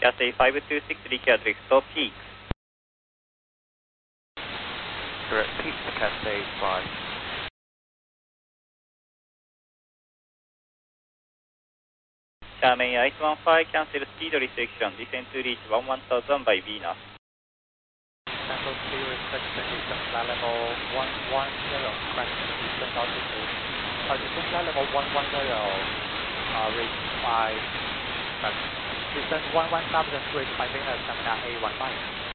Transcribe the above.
Cathay 526, request stop peak. Correct, peak to Cathay 5. Charmain Ice 15, cancel speed restriction, descend to reach 11,000 by Venus. Cancel speed restriction, descent flight level 110, correct, descent altitude. Descent flight level 110, reach 5, correct. Descent 11,000 to reach 5 Venus, Gemini A15.